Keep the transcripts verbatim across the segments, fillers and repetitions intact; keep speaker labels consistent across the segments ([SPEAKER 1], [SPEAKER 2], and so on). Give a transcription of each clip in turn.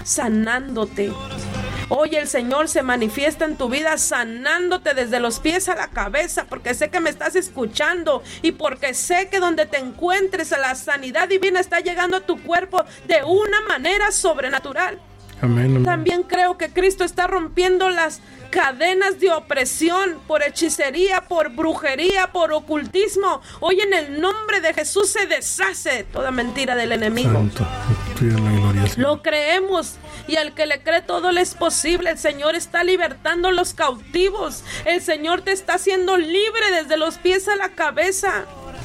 [SPEAKER 1] sanándote. Hoy el Señor se manifiesta en tu vida sanándote desde los pies a la cabeza, porque sé que me estás escuchando y porque sé que donde te encuentres la sanidad divina está llegando a tu cuerpo de una manera sobrenatural.
[SPEAKER 2] Amén, amén.
[SPEAKER 1] También creo que Cristo está rompiendo las cadenas de opresión por hechicería, por brujería, por ocultismo. Hoy en el nombre de Jesús se deshace toda mentira del enemigo.
[SPEAKER 2] Santo, tuya la gloria, Señor.
[SPEAKER 1] Lo creemos y al que le cree todo le es posible. El Señor está libertando a los cautivos. El Señor te está haciendo libre desde los pies a la cabeza.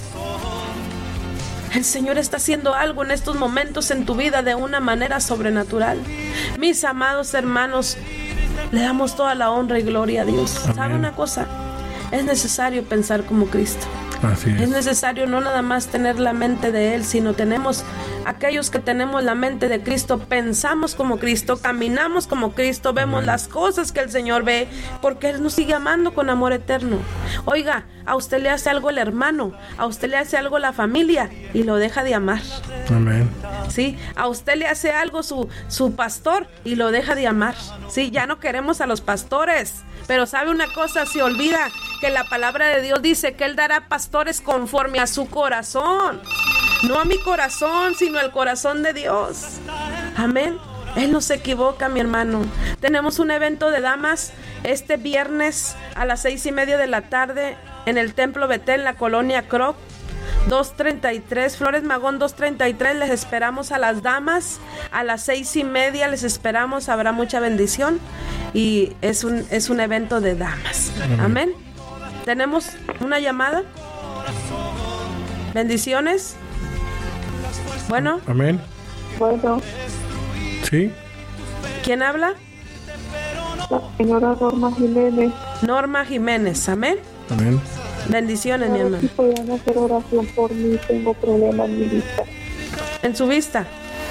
[SPEAKER 1] El Señor está haciendo algo en estos momentos en tu vida de una manera sobrenatural. Mis amados hermanos, le damos toda la honra y gloria a Dios.
[SPEAKER 2] Amén.
[SPEAKER 1] ¿Sabe una cosa? Es necesario pensar como Cristo.
[SPEAKER 2] Así es.
[SPEAKER 1] Es necesario no nada más tener la mente de Él, sino tenemos, aquellos que tenemos la mente de Cristo, pensamos como Cristo, caminamos como Cristo, vemos
[SPEAKER 2] Amén.
[SPEAKER 1] las cosas que el Señor ve, porque Él nos sigue amando con amor eterno. Oiga, a usted le hace algo el hermano, a usted le hace algo la familia y lo deja de amar.
[SPEAKER 2] Amén.
[SPEAKER 1] Sí, a usted le hace algo su, su pastor y lo deja de amar. Sí, ya no queremos a los pastores, pero sabe una cosa, se olvida que la palabra de Dios dice que Él dará pastores conforme a su corazón, no a mi corazón, sino al corazón de Dios. Amén. Él no se equivoca, mi hermano. Tenemos un evento de damas este viernes a las seis y media de la tarde en el Templo Betel, en la colonia Croc, doscientos treinta y tres, Flores Magón doscientos treinta y tres. Les esperamos a las damas a las seis y media, les esperamos, habrá mucha bendición y es un, es un evento de damas. Amén. Amén. ¿Tenemos una llamada? Bendiciones. Bueno.
[SPEAKER 2] Amén.
[SPEAKER 3] Bueno,
[SPEAKER 2] ¿Sí?
[SPEAKER 1] ¿Quién habla?
[SPEAKER 3] la señora Norma Jiménez.
[SPEAKER 1] Norma Jiménez. Amén.
[SPEAKER 2] Amén.
[SPEAKER 1] Bendiciones, mi
[SPEAKER 3] A ver
[SPEAKER 1] hermano.
[SPEAKER 3] si podían hacer oración por mí, tengo problemas en mi vista.
[SPEAKER 1] En su vista.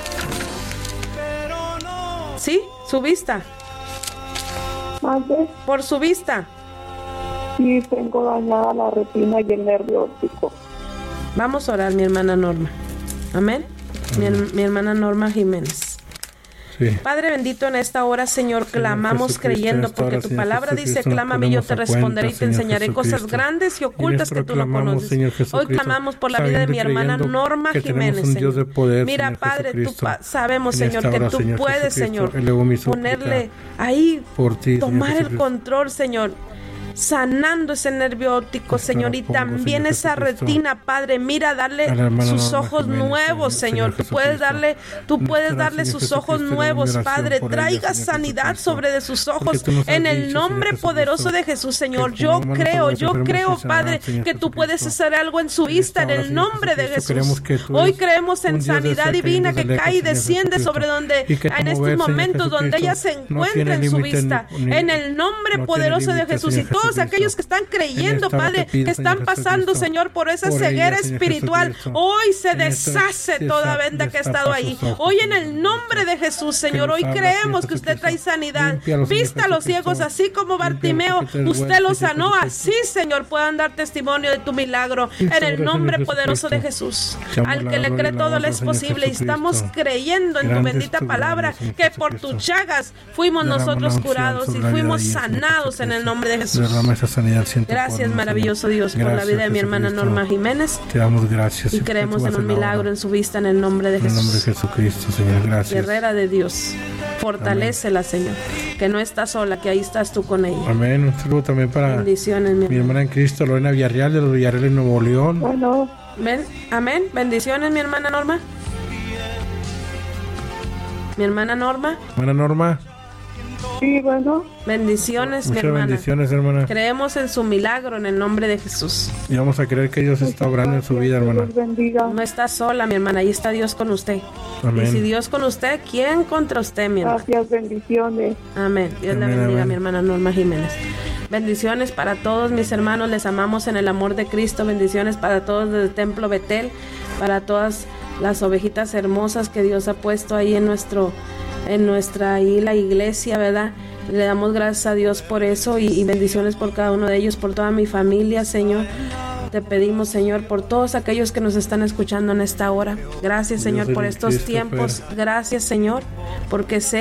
[SPEAKER 1] ¿Sí? Su vista.
[SPEAKER 3] Antes,
[SPEAKER 1] Por su vista.
[SPEAKER 3] sí tengo dañada la retina y el nervio óptico.
[SPEAKER 1] Vamos a orar, mi hermana Norma. Amén. Mi, her- mi hermana Norma Jiménez.
[SPEAKER 2] Sí.
[SPEAKER 1] Padre bendito, en esta hora, Señor, clamamos
[SPEAKER 2] Jesucristo,
[SPEAKER 1] creyendo,
[SPEAKER 2] en esta
[SPEAKER 1] porque
[SPEAKER 2] hora,
[SPEAKER 1] tu
[SPEAKER 2] Señor
[SPEAKER 1] palabra dice,
[SPEAKER 2] Jesucristo, nos
[SPEAKER 1] clámame y yo
[SPEAKER 2] ponemos
[SPEAKER 1] te
[SPEAKER 2] a
[SPEAKER 1] responderé y
[SPEAKER 2] cuenta,
[SPEAKER 1] te
[SPEAKER 2] Señor
[SPEAKER 1] enseñaré cosas
[SPEAKER 2] Jesucristo.
[SPEAKER 1] grandes y
[SPEAKER 2] Y
[SPEAKER 1] ocultas
[SPEAKER 2] les
[SPEAKER 1] que tú no
[SPEAKER 2] proclamamos,
[SPEAKER 1] conoces.
[SPEAKER 2] Señor
[SPEAKER 1] Hoy
[SPEAKER 2] Jesucristo,
[SPEAKER 1] clamamos por la vida de
[SPEAKER 2] sabiendo
[SPEAKER 1] mi
[SPEAKER 2] y
[SPEAKER 1] hermana
[SPEAKER 2] creyendo
[SPEAKER 1] Norma
[SPEAKER 2] que tenemos
[SPEAKER 1] Jiménez,
[SPEAKER 2] un Dios
[SPEAKER 1] Señor.
[SPEAKER 2] de poder,
[SPEAKER 1] Mira,
[SPEAKER 2] Señor
[SPEAKER 1] Padre, tú
[SPEAKER 2] Jesucristo.
[SPEAKER 1] pa- sabemos,
[SPEAKER 2] En
[SPEAKER 1] Señor,
[SPEAKER 2] esta
[SPEAKER 1] que
[SPEAKER 2] hora,
[SPEAKER 1] tú
[SPEAKER 2] Señor
[SPEAKER 1] puedes,
[SPEAKER 2] Jesucristo,
[SPEAKER 1] Señor,
[SPEAKER 2] elevo mi súplica
[SPEAKER 1] ponerle ahí,
[SPEAKER 2] por ti, Señor
[SPEAKER 1] tomar el
[SPEAKER 2] Jesucristo.
[SPEAKER 1] control, Señor, sanando ese nervio óptico,
[SPEAKER 2] Esta
[SPEAKER 1] Señor,
[SPEAKER 2] la
[SPEAKER 1] y
[SPEAKER 2] pongo,
[SPEAKER 1] también
[SPEAKER 2] Señor
[SPEAKER 1] esa
[SPEAKER 2] Jesucristo.
[SPEAKER 1] retina, Padre, mira, darle
[SPEAKER 2] A la hermana
[SPEAKER 1] sus
[SPEAKER 2] Norma
[SPEAKER 1] ojos
[SPEAKER 2] Jiménez,
[SPEAKER 1] nuevos,
[SPEAKER 2] Señor,
[SPEAKER 1] Señor,
[SPEAKER 2] Señor
[SPEAKER 1] tú puedes
[SPEAKER 2] Jesucristo.
[SPEAKER 1] darle, tú puedes
[SPEAKER 2] Nuestra
[SPEAKER 1] darle
[SPEAKER 2] Señor
[SPEAKER 1] sus ojos
[SPEAKER 2] Jesucristo, elevo mi
[SPEAKER 1] nuevos,
[SPEAKER 2] oración
[SPEAKER 1] Padre,
[SPEAKER 2] por
[SPEAKER 1] traiga
[SPEAKER 2] ella, Señor
[SPEAKER 1] sanidad
[SPEAKER 2] Jesucristo.
[SPEAKER 1] sobre de sus
[SPEAKER 2] Porque
[SPEAKER 1] ojos,
[SPEAKER 2] tú nos has
[SPEAKER 1] en el
[SPEAKER 2] dicho,
[SPEAKER 1] nombre
[SPEAKER 2] Señor
[SPEAKER 1] poderoso
[SPEAKER 2] Jesucristo,
[SPEAKER 1] de Jesús, Señor.
[SPEAKER 2] que
[SPEAKER 1] Yo
[SPEAKER 2] pongamos
[SPEAKER 1] creo,
[SPEAKER 2] nosotros
[SPEAKER 1] yo
[SPEAKER 2] enfermos
[SPEAKER 1] creo,
[SPEAKER 2] y sanar,
[SPEAKER 1] Padre,
[SPEAKER 2] Señor
[SPEAKER 1] que tú puedes
[SPEAKER 2] Jesucristo.
[SPEAKER 1] hacer algo en su
[SPEAKER 2] En
[SPEAKER 1] vista, en
[SPEAKER 2] esta hora,
[SPEAKER 1] el
[SPEAKER 2] Señor
[SPEAKER 1] nombre de
[SPEAKER 2] Jesucristo,
[SPEAKER 1] Jesús.
[SPEAKER 2] creemos que tú
[SPEAKER 1] Hoy
[SPEAKER 2] eres
[SPEAKER 1] creemos en
[SPEAKER 2] un Dios de
[SPEAKER 1] sanidad
[SPEAKER 2] cerca y
[SPEAKER 1] divina
[SPEAKER 2] desde
[SPEAKER 1] que
[SPEAKER 2] lejos,
[SPEAKER 1] cae y
[SPEAKER 2] Señor
[SPEAKER 1] desciende
[SPEAKER 2] Jesucristo.
[SPEAKER 1] sobre donde,
[SPEAKER 2] Y que tu
[SPEAKER 1] en estos
[SPEAKER 2] mover, Señor
[SPEAKER 1] momentos donde ella se
[SPEAKER 2] Jesucristo, no
[SPEAKER 1] encuentra
[SPEAKER 2] tiene
[SPEAKER 1] en su
[SPEAKER 2] límite
[SPEAKER 1] vista,
[SPEAKER 2] ni-
[SPEAKER 1] en el nombre
[SPEAKER 2] no tiene
[SPEAKER 1] poderoso de
[SPEAKER 2] límite,
[SPEAKER 1] Jesús. Y
[SPEAKER 2] Señor
[SPEAKER 1] todos
[SPEAKER 2] Jesucristo.
[SPEAKER 1] aquellos que están creyendo,
[SPEAKER 2] En esta hora
[SPEAKER 1] Padre,
[SPEAKER 2] te pido,
[SPEAKER 1] que están
[SPEAKER 2] Señor
[SPEAKER 1] pasando,
[SPEAKER 2] Jesucristo,
[SPEAKER 1] Señor, por esa
[SPEAKER 2] por ella,
[SPEAKER 1] ceguera
[SPEAKER 2] Señor
[SPEAKER 1] espiritual,
[SPEAKER 2] Jesucristo.
[SPEAKER 1] hoy se
[SPEAKER 2] En esta-
[SPEAKER 1] deshace
[SPEAKER 2] desa-
[SPEAKER 1] toda venda que ha
[SPEAKER 2] destapa
[SPEAKER 1] estado
[SPEAKER 2] sus
[SPEAKER 1] ahí.
[SPEAKER 2] ojos,
[SPEAKER 1] Hoy en
[SPEAKER 2] Señor
[SPEAKER 1] el nombre de Jesús, Señor,
[SPEAKER 2] nos
[SPEAKER 1] hoy
[SPEAKER 2] abra,
[SPEAKER 1] creemos
[SPEAKER 2] Señor
[SPEAKER 1] que usted trae
[SPEAKER 2] Jesucristo.
[SPEAKER 1] sanidad.
[SPEAKER 2] Límpialos, Señor
[SPEAKER 1] Vista a los
[SPEAKER 2] Jesucristo.
[SPEAKER 1] ciegos, así como
[SPEAKER 2] Límpialos,
[SPEAKER 1] Bartimeo,
[SPEAKER 2] porque tú eres
[SPEAKER 1] usted
[SPEAKER 2] bueno,
[SPEAKER 1] los
[SPEAKER 2] Señor
[SPEAKER 1] sanó.
[SPEAKER 2] Jesucristo.
[SPEAKER 1] Así, Señor, puedan dar testimonio de tu milagro.
[SPEAKER 2] Y
[SPEAKER 1] En el
[SPEAKER 2] sobre,
[SPEAKER 1] nombre
[SPEAKER 2] Señor
[SPEAKER 1] poderoso de
[SPEAKER 2] Jesucristo.
[SPEAKER 1] Jesús.
[SPEAKER 2] Llamo
[SPEAKER 1] Al
[SPEAKER 2] la
[SPEAKER 1] que le
[SPEAKER 2] gloria
[SPEAKER 1] cree
[SPEAKER 2] y la
[SPEAKER 1] todo le
[SPEAKER 2] honra,
[SPEAKER 1] es
[SPEAKER 2] Señor
[SPEAKER 1] posible. Y estamos
[SPEAKER 2] Jesucristo.
[SPEAKER 1] creyendo en tu
[SPEAKER 2] Grande es
[SPEAKER 1] bendita
[SPEAKER 2] tu
[SPEAKER 1] palabra,
[SPEAKER 2] grande, Señor
[SPEAKER 1] que por
[SPEAKER 2] Jesucristo.
[SPEAKER 1] tus chagas fuimos
[SPEAKER 2] Derrama
[SPEAKER 1] nosotros
[SPEAKER 2] la unción
[SPEAKER 1] curados y
[SPEAKER 2] sobre la vida
[SPEAKER 1] fuimos
[SPEAKER 2] de ella, Señor
[SPEAKER 1] sanados en el
[SPEAKER 2] Jesucristo.
[SPEAKER 1] nombre de Jesús.
[SPEAKER 2] Derrama esa sanidad, siente por
[SPEAKER 1] Gracias,
[SPEAKER 2] nosotros.
[SPEAKER 1] maravilloso Dios, por la
[SPEAKER 2] Gracias,
[SPEAKER 1] vida de mi hermana
[SPEAKER 2] Jesucristo.
[SPEAKER 1] Norma Jiménez.
[SPEAKER 2] Te damos gracias.
[SPEAKER 1] Y
[SPEAKER 2] porque
[SPEAKER 1] creemos
[SPEAKER 2] tú
[SPEAKER 1] en
[SPEAKER 2] haces
[SPEAKER 1] un
[SPEAKER 2] la
[SPEAKER 1] milagro
[SPEAKER 2] obra.
[SPEAKER 1] en su vista en el nombre de
[SPEAKER 2] En el nombre de
[SPEAKER 1] Jesús.
[SPEAKER 2] Jesucristo, Señor, gracias.
[SPEAKER 1] Guerrera de Dios, fortalécela, Señor, que no está sola, que ahí estás tú con ella.
[SPEAKER 2] Amén. Un saludo también para
[SPEAKER 1] Bendiciones, mi
[SPEAKER 2] mi
[SPEAKER 1] hermana.
[SPEAKER 2] hermana en Cristo, Lorena Villarreal, de los Villarreal en Nuevo León.
[SPEAKER 3] Bueno,
[SPEAKER 1] Ven, amén. Bendiciones, mi hermana Norma. Mi hermana Norma.
[SPEAKER 2] Hermana Norma,
[SPEAKER 3] sí, bueno,
[SPEAKER 1] Bendiciones, mi
[SPEAKER 2] muchas
[SPEAKER 1] hermana.
[SPEAKER 2] bendiciones, hermana.
[SPEAKER 1] Creemos en su milagro en el nombre de Jesús.
[SPEAKER 2] Y vamos a creer que Dios está obrando en su vida,
[SPEAKER 3] Dios
[SPEAKER 2] hermana.
[SPEAKER 3] los bendiga.
[SPEAKER 1] No está sola, mi hermana. Ahí está Dios con usted. Y si
[SPEAKER 2] Amén.
[SPEAKER 1] Dios con usted, ¿quién contra usted, mi hermana?
[SPEAKER 3] Gracias, bendiciones.
[SPEAKER 1] Amén. Dios le
[SPEAKER 2] Amén,
[SPEAKER 1] bendiga,
[SPEAKER 2] amén.
[SPEAKER 1] mi hermana Norma Jiménez. Bendiciones para todos mis hermanos, les amamos en el amor de Cristo. Bendiciones para todos del Templo Betel, para todas las ovejitas hermosas que Dios ha puesto ahí en nuestro, en nuestra ahí la iglesia, ¿verdad? Le damos gracias a Dios por eso y, y bendiciones por cada uno de ellos, por toda mi familia, Señor. Te pedimos, Señor, por todos aquellos que nos están escuchando en esta hora. Gracias,
[SPEAKER 2] Dios
[SPEAKER 1] Señor,
[SPEAKER 2] de
[SPEAKER 1] por
[SPEAKER 2] mi
[SPEAKER 1] estos
[SPEAKER 2] Christopher.
[SPEAKER 1] tiempos. Gracias, Señor, porque sé